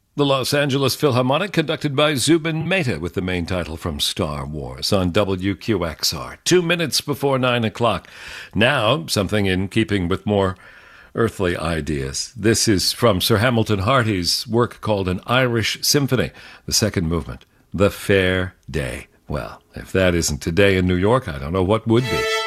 The Los Angeles Philharmonic, conducted by Zubin Mehta, with the main title from Star Wars on WQXR. 2 minutes before 9 o'clock. Now, something in keeping with more earthly ideas. This is from Sir Hamilton Harty's work called An Irish Symphony, the second movement, The Fair Day. Well, if that isn't today in New York, I don't know what would be.